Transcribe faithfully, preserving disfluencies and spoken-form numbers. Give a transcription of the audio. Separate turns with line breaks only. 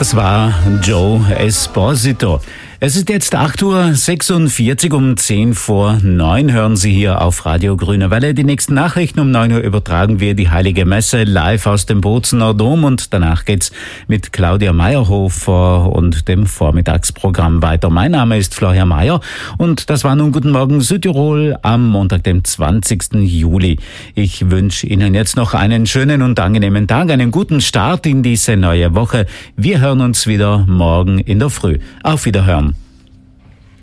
Das war Joe Esposito. Es ist jetzt acht Uhr sechsundvierzig, um zehn vor neun hören Sie hier auf Radio Grüne Welle. Die nächsten Nachrichten um neun Uhr übertragen wir die Heilige Messe live aus dem Bozener Dom und danach geht's mit Claudia Meyerhofer und dem Vormittagsprogramm weiter. Mein Name ist Florian Mayer und das war nun Guten Morgen Südtirol am Montag, dem zwanzigsten Juli. Ich wünsche Ihnen jetzt noch einen schönen und angenehmen Tag, einen guten Start in diese neue Woche. Wir hören uns wieder morgen in der Früh. Auf Wiederhören.